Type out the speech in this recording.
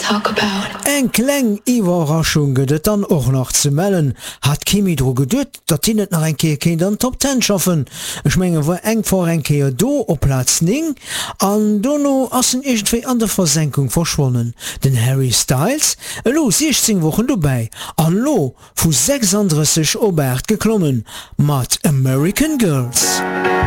talk about. Eng kleng Iwerraschung gëtt dann och nach ze mellen, hat Kimi dro gedet, dat hi net nach enkeer kind an Top 10 schaffen. Ech menge war eng vor enkeier do op Platz 9, an donno assen egentwéi an der Versenkung verschwonnen. Den Harry Styles, lo 16 Wochen dobei, an lo vu 36 Obert geklommen, mat American Girls.